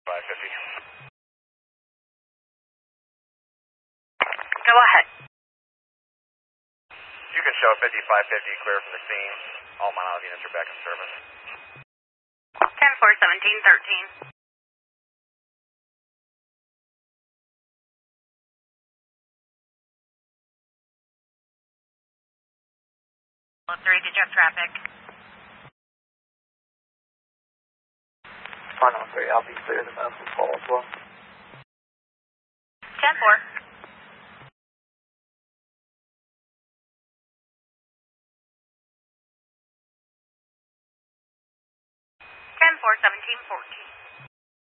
550. Go ahead. You can show 5550 clear from the scene. All Mile units are back in service. 10-4-17-13. 3, did you have traffic? Final 3, I'll be clear the medical call as well. 10-4. 10-4-17-14.